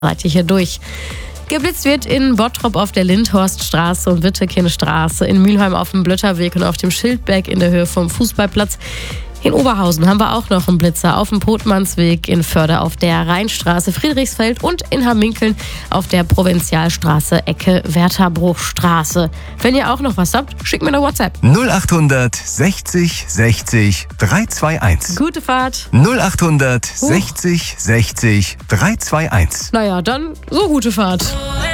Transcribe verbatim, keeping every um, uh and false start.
Seid ihr hier durch. Geblitzt wird in Bottrop auf der Lindhorststraße und Wittekindstraße, in Mülheim auf dem Blötterweg und auf dem Schildberg in der Höhe vom Fußballplatz. In Oberhausen haben wir auch noch einen Blitzer auf dem Potmannsweg, in Förde auf der Rheinstraße, Friedrichsfeld und in Hamminkeln auf der Provinzialstraße, Ecke Wertherbruchstraße. Wenn ihr auch noch was habt, schickt mir eine WhatsApp. null achthundert sechzig sechzig dreihundertzweiundundzwanzig. Gute Fahrt. null achthundert sechzig sechzig dreihundertzweiundundzwanzig. Naja, dann so gute Fahrt.